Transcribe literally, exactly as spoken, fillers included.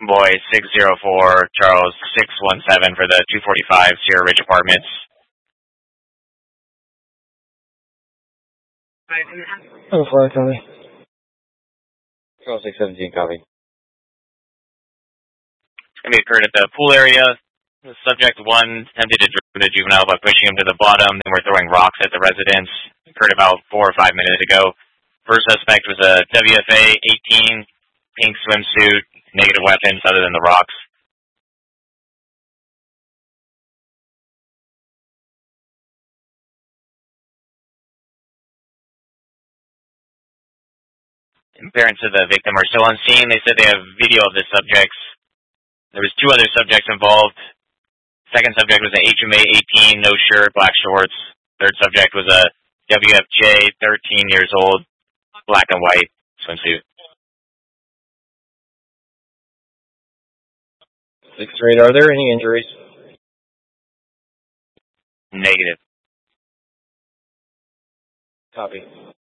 Boy six zero four, Charles six one seven for the two forty-five Sierra Ridge Apartments. Oh, four, copy. Charles six seventeen, copy. It's going to be occurred at the pool area. The subject one attempted to drown a juvenile by pushing him to the bottom, then were throwing rocks at the residence. Occurred about four or five minutes ago. First suspect was a W F A eighteen, pink swimsuit, negative weapons other than the rocks. Parents of the victim are still on scene. They said they have video of the subjects. There was two other subjects involved. Second subject was an H M A eighteen, no shirt, black shorts. Third subject was a W F J, thirteen years old, black and white swimsuit. six three, are there any injuries? Negative. Copy.